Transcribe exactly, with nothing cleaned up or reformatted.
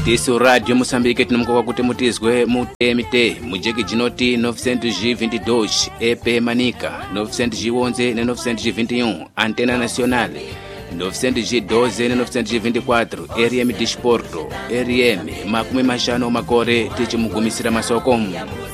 Tiso Radio Moçambique tinamukoka kuti mutizwe mutemite mujeki jinoti novecentos e vinte e dois E P Manica novecentos e onze e novecentos e vinte e um Antena Nacional novecentos e doze e novecentos e vinte e quatro R M Desporto R M makumi mashano makore tichimugumisira masokomu